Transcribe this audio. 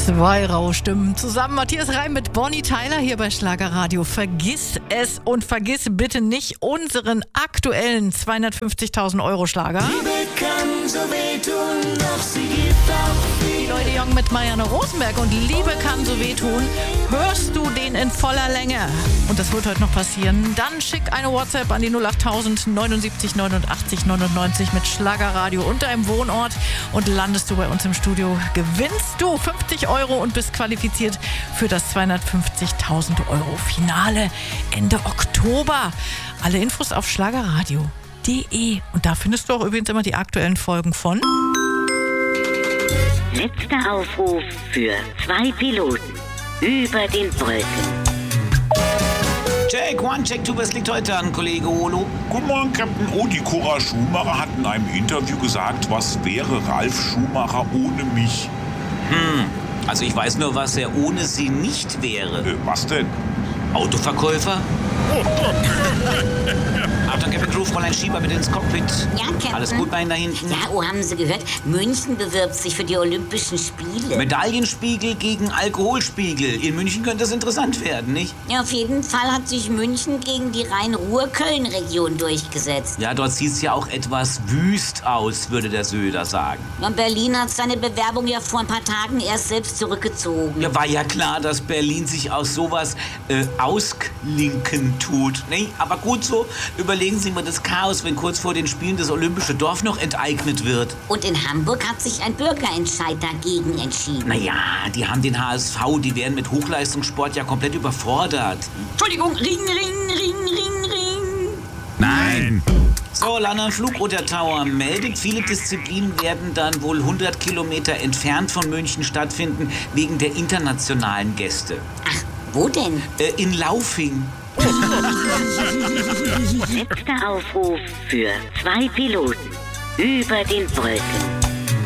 Zwei raue Stimmen zusammen. Matthias Reim mit Bonnie Tyler hier bei Schlagerradio. Vergiss es und vergiss bitte nicht unseren aktuellen 250.000 Euro Schlager. Liebe kann so wehtun, doch sie gibt auch viel. Die Leute Jung mit Marianne Rosenberg und Liebe kann so wehtun. Hörst du den in voller Länge? Und das wird heute noch passieren. Dann schick eine WhatsApp an die 08000 79 89 99 mit Schlagerradio und deinem Wohnort und landest du bei uns im Studio. Gewinnst du 50 Euro und bist qualifiziert für das 250.000 Euro Finale Ende Oktober. Alle Infos auf schlagerradio.de. Und da findest du auch übrigens immer die aktuellen Folgen von... Letzter Aufruf für 2 Piloten über den Wolken. Check 1, Check 2, was liegt heute an, Kollege Olo? Guten Morgen, Captain O. Die Cora Schumacher hat in einem Interview gesagt, was wäre Ralf Schumacher ohne mich? Also ich weiß nur, was er ohne sie nicht wäre. Was denn? Autoverkäufer? Achtung, Captain Crew, Fräulein Schieber, bitte ins Cockpit. Ja, Captain. Alles gut bei Ihnen da hinten? Ja, oh, haben Sie gehört? München bewirbt sich für die Olympischen Spiele. Medaillenspiegel gegen Alkoholspiegel. In München könnte es interessant werden, nicht? Ja, auf jeden Fall hat sich München gegen die Rhein-Ruhr-Köln-Region durchgesetzt. Ja, dort sieht es ja auch etwas wüst aus, würde der Söder sagen. Und Berlin hat seine Bewerbung ja vor ein paar Tagen erst selbst zurückgezogen. Ja, war ja klar, dass Berlin sich aus sowas ausklinken tut. Nee, aber gut so. Überlegen Sie mal das Chaos, wenn kurz vor den Spielen das Olympische Dorf noch enteignet wird. Und in Hamburg hat sich ein Bürgerentscheid dagegen entschieden. Naja, die haben den HSV, die werden mit Hochleistungssport ja komplett überfordert. Entschuldigung, Ring, Ring, Ring, Ring, Ring. Nein! So, London Flugroute Tower meldet, viele Disziplinen werden dann wohl 100 Kilometer entfernt von München stattfinden, wegen der internationalen Gäste. Ach, wo denn? In Laufing. Letzter Aufruf für 2 Piloten über den Wolken.